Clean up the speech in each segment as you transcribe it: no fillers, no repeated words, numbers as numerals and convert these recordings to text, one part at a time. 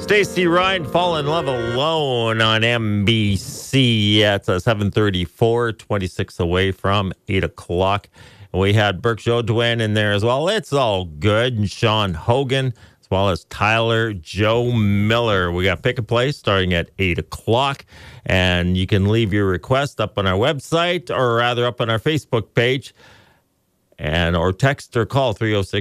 Stacey Ryan, Fall in Love Alone on NBC. Yeah, it's 7:34, 26 away from 8 o'clock. We had Burke Jodoin in there as well. It's all good. And Sean Hogan, as well as Tyler Joe Miller. We got Pick a Place starting at 8 o'clock. And you can leave your request up on our website, or rather up on our Facebook page. Or text or call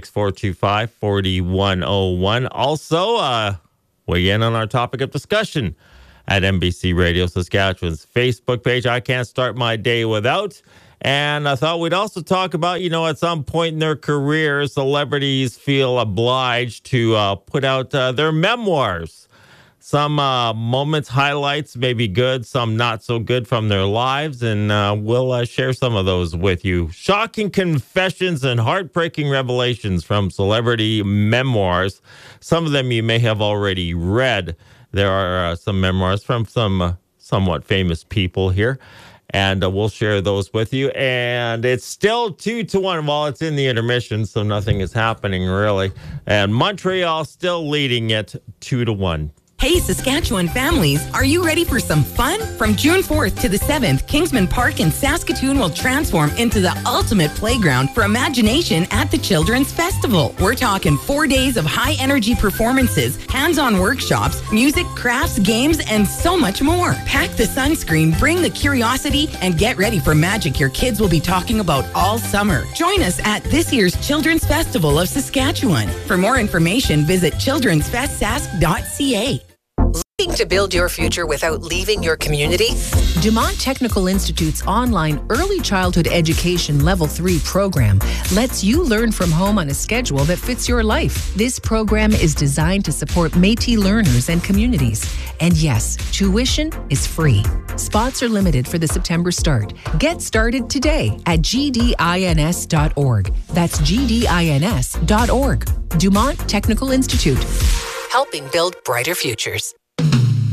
306-425-4101. Also, weigh in on our topic of discussion at NBC Radio Saskatchewan's Facebook page. I can't start my day without. And I thought we'd also talk about, at some point in their career, celebrities feel obliged to put out their memoirs. Some moments, highlights, maybe good, some not so good from their lives, and we'll share some of those with you. Shocking confessions and heartbreaking revelations from celebrity memoirs. Some of them you may have already read. There are some memoirs from some somewhat famous people here, and we'll share those with you. And it's still 2-1. Well, it's in the intermission, so nothing is happening really. And Montreal still leading it 2-1. Hey, Saskatchewan families, are you ready for some fun? From June 4th to the 7th, Kingsman Park in Saskatoon will transform into the ultimate playground for imagination at the Children's Festival. We're talking 4 days of high-energy performances, hands-on workshops, music, crafts, games, and so much more. Pack the sunscreen, bring the curiosity, and get ready for magic your kids will be talking about all summer. Join us at this year's Children's Festival of Saskatchewan. For more information, visit childrensfestsask.ca. Looking to build your future without leaving your community? Dumont Technical Institute's online Early Childhood Education Level 3 program lets you learn from home on a schedule that fits your life. This program is designed to support Métis learners and communities. And yes, tuition is free. Spots are limited for the September start. Get started today at gdins.org. That's gdins.org. Dumont Technical Institute. Helping build brighter futures.